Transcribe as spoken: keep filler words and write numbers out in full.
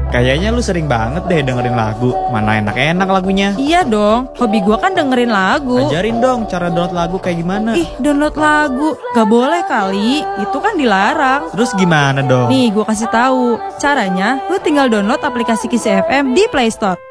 Kayaknya lu sering banget deh dengerin lagu. Mana enak-enak lagunya. Iya dong, hobi gua kan dengerin lagu. Ajarin dong cara download lagu kayak gimana. Ih, download lagu gak boleh kali, itu kan dilarang. Terus gimana dong? Nih gua kasih tahu. Caranya, lu tinggal download aplikasi Kisi F M di Play Store.